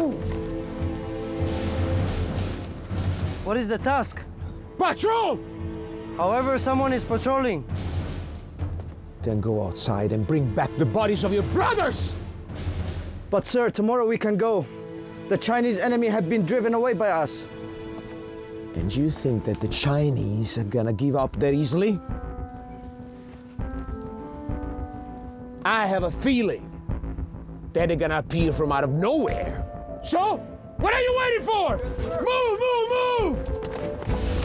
move! What is the task? Patrol! However, someone is patrolling. Then go outside and bring back the bodies of your brothers! But sir, tomorrow we can go. The Chinese enemy have been driven away by us. And you think that the Chinese are gonna give up that easily? I have a feeling that they're gonna appear from out of nowhere. So, what are you waiting for? Move, move, move!